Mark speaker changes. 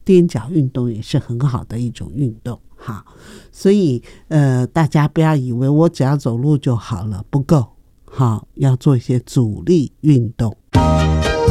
Speaker 1: 踮脚运动也是很好的一种运动。好，所以大家不要以为我只要走路就好了，不够。好，要做一些阻力运动。